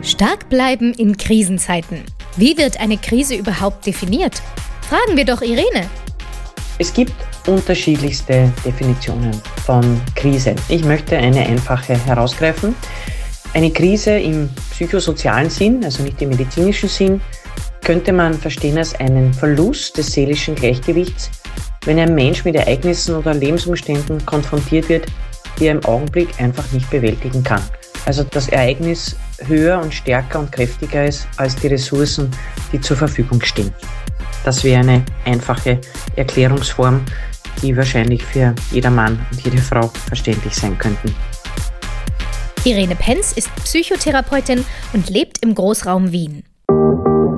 Stark bleiben in Krisenzeiten. Wie wird eine Krise überhaupt definiert? Fragen wir doch Irene. Es gibt unterschiedlichste Definitionen von Krise. Ich möchte eine einfache herausgreifen. Eine Krise im psychosozialen Sinn, also nicht im medizinischen Sinn, könnte man verstehen als einen Verlust des seelischen Gleichgewichts, wenn ein Mensch mit Ereignissen oder Lebensumständen konfrontiert wird, die er im Augenblick einfach nicht bewältigen kann. Also das Ereignis höher und stärker und kräftiger ist als die Ressourcen, die zur Verfügung stehen. Das wäre eine einfache Erklärungsform, die wahrscheinlich für jeder Mann und jede Frau verständlich sein könnten. Irene Penz ist Psychotherapeutin und lebt im Großraum Wien.